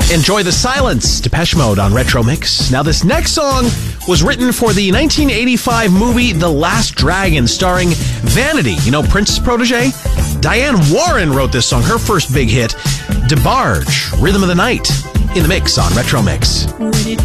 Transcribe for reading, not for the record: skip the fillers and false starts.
Enjoy the Silence, Depeche Mode on Retro Mix. Now, this next song was written for the 1985 movie The Last Dragon, starring Vanity, you know, Prince's protege? Diane Warren wrote this song, her first big hit, DeBarge, Rhythm of the Night, in the mix on Retro Mix.